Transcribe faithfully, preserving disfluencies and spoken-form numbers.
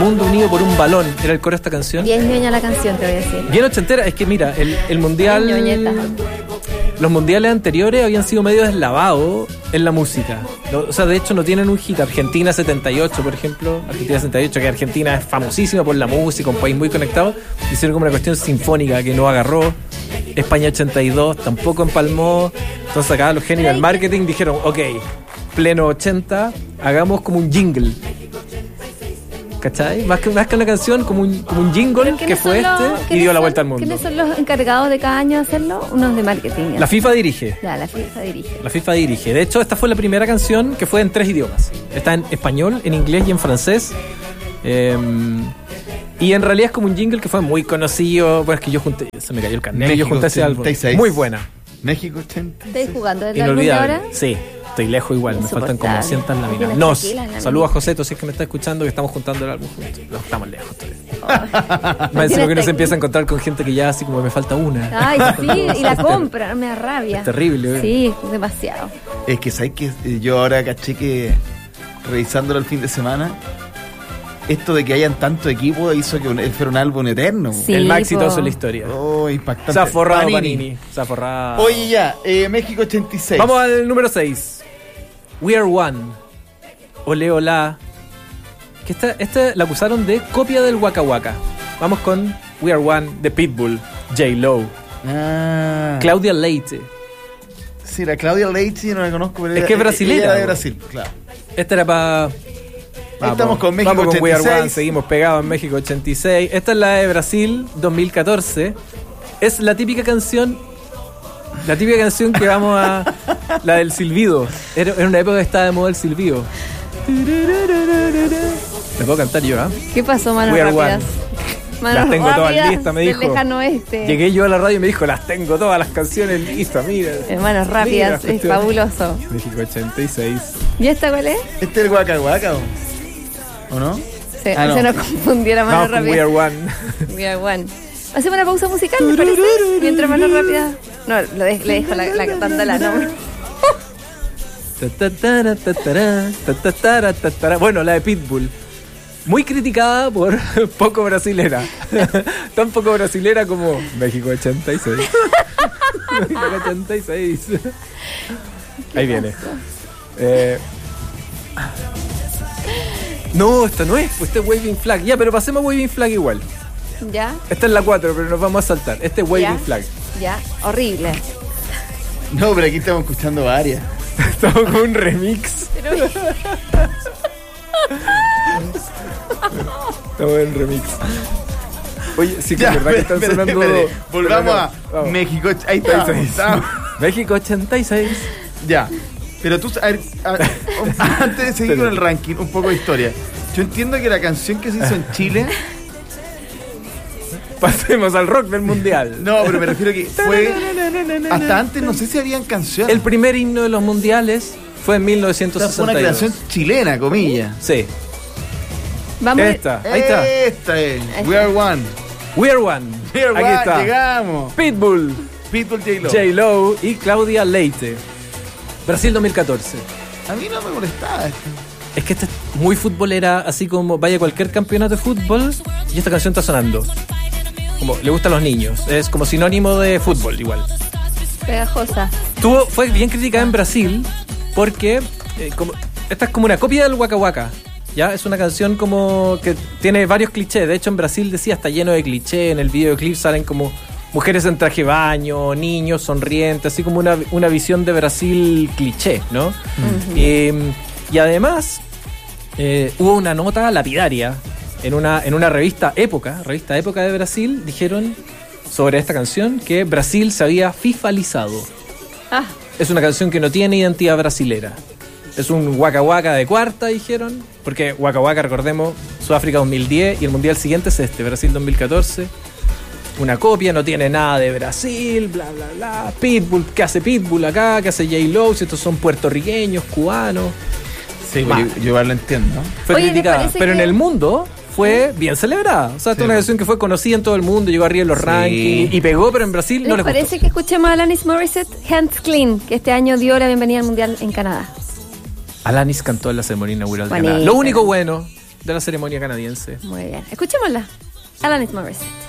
mundo unido por un balón. Era el coro de esta canción. Bien ñoña la canción, te voy a decir. Bien ochentera. Es que mira, el, el mundial... Bien ñoñeta. Los mundiales anteriores habían sido medio deslavados en la música. O sea, de hecho no tienen un hit. Argentina setenta y ocho, por ejemplo. Argentina setenta y ocho, que Argentina es famosísima por la música, un país muy conectado. Hicieron como una cuestión sinfónica que no agarró. España ochenta y dos tampoco empalmó. Entonces acá los genios del marketing dijeron, ok, pleno ochenta, hagamos como un jingle. ¿Cachai? Más que, más que una canción, como un, como un jingle que fue este y dio la vuelta al mundo. ¿Quiénes son los encargados de cada año de hacerlo? Unos de marketing. La FIFA dirige. Ya, la FIFA dirige. La FIFA dirige. De hecho, esta fue la primera canción que fue en tres idiomas. Está en español, en inglés y en francés. Eh, y en realidad es como un jingle que fue muy conocido. Bueno, es que yo junté, se me cayó el carnet. Yo junté ese álbum. Muy buena. México ochenta. ¿Estáis jugando el álbum de ahora? Sí. Estoy lejos igual, me faltan como cientos láminas. Nos, saludos a Joseto, si es que me está escuchando, que estamos juntando el álbum juntos. No, estamos lejos todavía. Me decimos que uno se empieza a encontrar con gente que ya así como me falta una. Ay, sí, y la compra, me da rabia. Es terrible, ¿eh? Sí, demasiado. Es que sabes que yo ahora caché que, revisándolo el fin de semana, esto de que hayan tanto equipo hizo que fuera un álbum eterno. Sí, el más po. exitoso en la historia. Oh, impactante. Se ha forrado Panini. Panini. Se ha forrado. Oye, ya, eh, México ochenta y seis. Vamos al número seis. We Are One. Ole Ola. Que esta, esta la acusaron de copia del Waka Waka. Vamos con We Are One de Pitbull, J-Lo. Ah. Claudia Leite. Sí, la Claudia Leite, yo no la conozco, pero es era, que es brasilera. Era de Brasil, claro. Esta era para... Ahí estamos con México vamos con ochenta y seis. We Are One, seguimos pegados en México ochenta y seis. Esta es la de Brasil dos mil catorce. Es la típica canción... La típica canción que vamos a... La del silbido. Era, era una época que estaba de moda el silbido. ¿Me puedo cantar yo, ah? ¿Qué pasó, manos We Are rápidas? One. Manos Las tengo todas rápidas listas, me del dijo. lejano oeste. Llegué yo a la radio y me dijo, las tengo todas las canciones listas, mira. Manos rápidas, Mira, es fabuloso. México ochenta y seis. ¿Y esta cuál es? ¿Este es el Waka Waka o, ¿o no? Se, Ah, no. se nos confundió la mano Vamos con rápida. We Are One. We Are One. ¿Hacemos una pausa musical, me parece? Mientras manos rápidas. No, lo de, le dejo la, la cantando la nombre. Bueno, la de Pitbull. Muy criticada por poco brasilera. Tan poco brasilera como México ochenta y seis. México ochenta y seis. Ahí viene. Eh... No, esta no es. Pues este es Waving Flag. Ya, pero pasemos a Waving Flag igual. ¿Ya? Esta es la cuatro, pero nos vamos a saltar. Este es Waving ¿Ya? Flag. Ya, horrible. No, pero aquí estamos escuchando varias. Estamos con un remix. Pero... Estamos en remix. Oye, sí que Ya, es verdad que están espere, sonando. espere. Volvamos Pero no, a vamos. México. Ahí está. Ahí está. México ochenta y seis. Ya. Pero tú, a ver, a- antes de seguir con el ranking, un poco de historia. Yo entiendo que la canción que se hizo en Chile. Pasemos al rock del mundial. No, pero me refiero que fue. Hasta antes no sé si habían canciones. El primer himno de los mundiales fue en mil novecientos Esta fue una sesenta y dos. creación chilena, comillas. Sí. Vamos. Esta, ahí está. Esta es. Ahí We está. Are One. We Are One. We Are Aquí One, está. llegamos. Pitbull, Pitbull, J-Lo. J-Lo y Claudia Leite. Brasil dos mil catorce. A mí no me molestaba esto. Es que esta es muy futbolera, así como vaya a cualquier campeonato de fútbol y esta canción está sonando. Como le gusta a los niños. Es como sinónimo de fútbol igual. Pegajosa. Tuvo, fue bien criticada en Brasil porque eh, como, esta es como una copia del Waka Waka. ¿Ya? Es una canción como que tiene varios clichés. De hecho, en Brasil decía, está lleno de clichés. En el videoclip salen como mujeres en traje de baño, niños sonrientes, así como una, una visión de Brasil cliché, ¿no? Uh-huh. Eh, y además, eh, hubo una nota lapidaria en una, en una revista Época, revista Época de Brasil, dijeron sobre esta canción que Brasil se había fifalizado. Ah. Es una canción que no tiene identidad brasilera. Es un Waka Waka de cuarta, dijeron, porque Waka Waka, recordemos, Sudáfrica dos mil diez y el mundial siguiente es este, Brasil dos mil catorce. Una copia, no tiene nada de Brasil, bla, bla, bla. Pitbull, ¿qué hace Pitbull acá? ¿Qué hace J-Lo? Si estos son puertorriqueños, cubanos. Sí, yo, yo igual lo entiendo. Fue Oye, criticada, pero que... en el mundo fue bien celebrada. O sea, esta es una canción que fue conocida en todo el mundo, llegó arriba en los sí. rankings y pegó, pero en Brasil no les parece gustó. Que escuchemos a Alanis Morissette, Hands Clean, que este año dio la bienvenida al mundial en Canadá? Alanis cantó en la ceremonia inaugural de Canadá. Lo único bueno de la ceremonia canadiense. Muy bien. Escuchémosla. Alanis Morissette.